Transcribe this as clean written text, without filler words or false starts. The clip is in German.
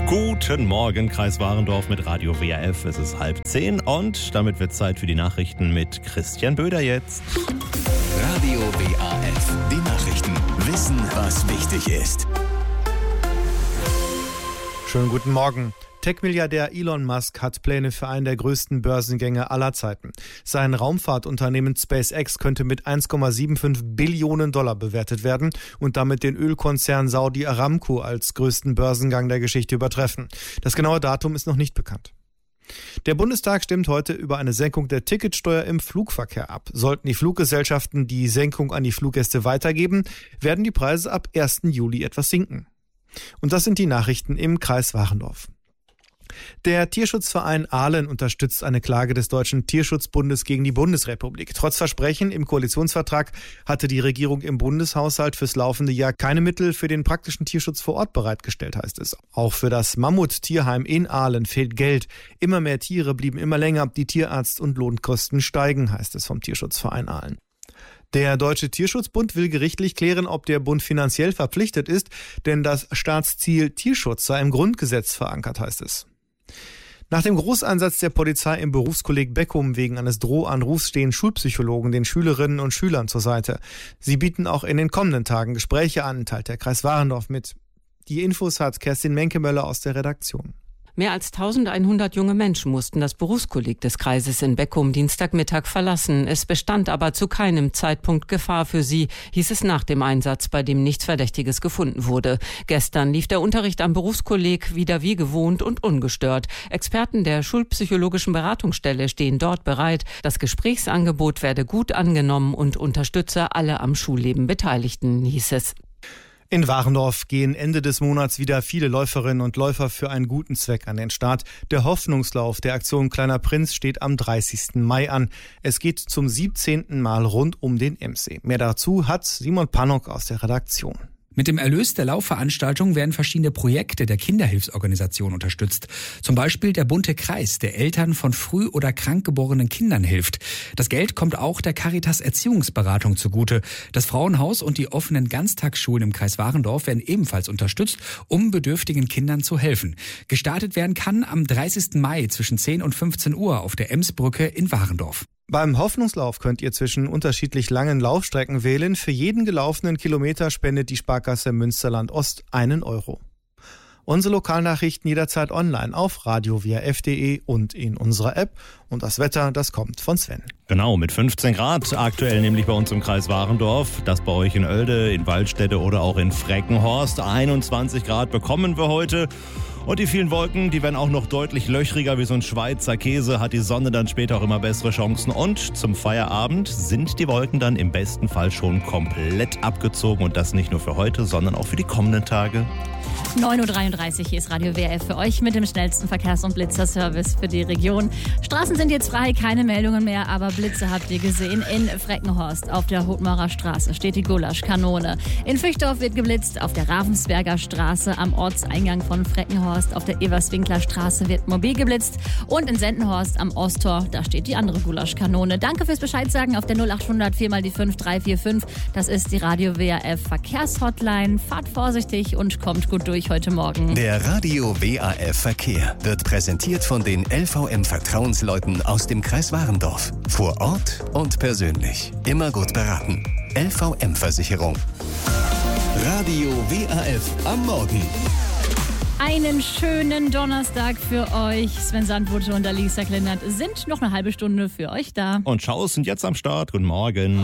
Guten Morgen, Kreis Warendorf mit Radio WRF. Es ist 9:30 und damit wird Zeit für die Nachrichten mit Christian Böder jetzt. Radio WRF, die Nachrichten. Wissen, was wichtig ist. Schönen guten Morgen. Tech-Milliardär Elon Musk hat Pläne für einen der größten Börsengänge aller Zeiten. Sein Raumfahrtunternehmen SpaceX könnte mit 1,75 Billionen Dollar bewertet werden und damit den Ölkonzern Saudi Aramco als größten Börsengang der Geschichte übertreffen. Das genaue Datum ist noch nicht bekannt. Der Bundestag stimmt heute über eine Senkung der Ticketsteuer im Flugverkehr ab. Sollten die Fluggesellschaften die Senkung an die Fluggäste weitergeben, werden die Preise ab 1. Juli etwas sinken. Und das sind die Nachrichten im Kreis Warendorf. Der Tierschutzverein Ahlen unterstützt eine Klage des Deutschen Tierschutzbundes gegen die Bundesrepublik. Trotz Versprechen im Koalitionsvertrag hatte die Regierung im Bundeshaushalt fürs laufende Jahr keine Mittel für den praktischen Tierschutz vor Ort bereitgestellt, heißt es. Auch für das Mammut-Tierheim in Ahlen fehlt Geld. Immer mehr Tiere blieben immer länger, die Tierarzt- und Lohnkosten steigen, heißt es vom Tierschutzverein Ahlen. Der Deutsche Tierschutzbund will gerichtlich klären, ob der Bund finanziell verpflichtet ist, denn das Staatsziel Tierschutz sei im Grundgesetz verankert, heißt es. Nach dem Großeinsatz der Polizei im Berufskolleg Beckum wegen eines Drohanrufs stehen Schulpsychologen den Schülerinnen und Schülern zur Seite. Sie bieten auch in den kommenden Tagen Gespräche an, teilt der Kreis Warendorf mit. Die Infos hat Kerstin Menkemöller aus der Redaktion. Mehr als 1100 junge Menschen mussten das Berufskolleg des Kreises in Beckum Dienstagmittag verlassen. Es bestand aber zu keinem Zeitpunkt Gefahr für sie, hieß es nach dem Einsatz, bei dem nichts Verdächtiges gefunden wurde. Gestern lief der Unterricht am Berufskolleg wieder wie gewohnt und ungestört. Experten der Schulpsychologischen Beratungsstelle stehen dort bereit. Das Gesprächsangebot werde gut angenommen und unterstütze alle am Schulleben Beteiligten, hieß es. In Warendorf gehen Ende des Monats wieder viele Läuferinnen und Läufer für einen guten Zweck an den Start. Der Hoffnungslauf der Aktion Kleiner Prinz steht am 30. Mai an. Es geht zum 17. Mal rund um den Emsee. Mehr dazu hat Simon Pannock aus der Redaktion. Mit dem Erlös der Laufveranstaltung werden verschiedene Projekte der Kinderhilfsorganisation unterstützt. Zum Beispiel der Bunte Kreis, der Eltern von früh- oder krank geborenen Kindern hilft. Das Geld kommt auch der Caritas Erziehungsberatung zugute. Das Frauenhaus und die offenen Ganztagsschulen im Kreis Warendorf werden ebenfalls unterstützt, um bedürftigen Kindern zu helfen. Gestartet werden kann am 30. Mai zwischen 10 und 15 Uhr auf der Emsbrücke in Warendorf. Beim Hoffnungslauf könnt ihr zwischen unterschiedlich langen Laufstrecken wählen. Für jeden gelaufenen Kilometer spendet die Sparkasse Münsterland Ost 1 Euro. Unsere Lokalnachrichten jederzeit online auf radiowrf.de und in unserer App. Und das Wetter, das kommt von Sven. Genau, mit 15 Grad aktuell nämlich bei uns im Kreis Warendorf. Das bei euch in Oelde, in Waldstätte oder auch in Freckenhorst. 21 Grad bekommen wir heute. Und die vielen Wolken, die werden auch noch deutlich löchriger wie so ein Schweizer Käse, hat die Sonne dann später auch immer bessere Chancen. Und zum Feierabend sind die Wolken dann im besten Fall schon komplett abgezogen. Und das nicht nur für heute, sondern auch für die kommenden Tage. 9.33 Uhr, hier ist Radio WRF für euch mit dem schnellsten Verkehrs- und Blitzerservice für die Region. Straßen sind jetzt frei, keine Meldungen mehr, aber Blitze habt ihr gesehen. In Freckenhorst auf der Hotmarer Straße steht die Gulaschkanone. In Füchdorf wird geblitzt, auf der Ravensberger Straße am Ortseingang von Freckenhorst, auf der Everswinkler Straße wird mobil geblitzt und in Sendenhorst am Osttor, da steht die andere Gulaschkanone. Danke fürs Bescheid sagen auf der 0800 4 mal die 5345. Das ist die Radio WRF Verkehrshotline. Fahrt vorsichtig und kommt gut durch heute Morgen. Der Radio WRF Verkehr wird präsentiert von den LVM-Vertrauensleuten aus dem Kreis Warendorf. Vor Ort und persönlich. Immer gut beraten. LVM-Versicherung. Radio WRF am Morgen. Einen schönen Donnerstag für euch. Sven Sandwutte und Alisa Kleinert sind noch eine halbe Stunde für euch da. Und Schaus sind jetzt am Start. Guten Morgen.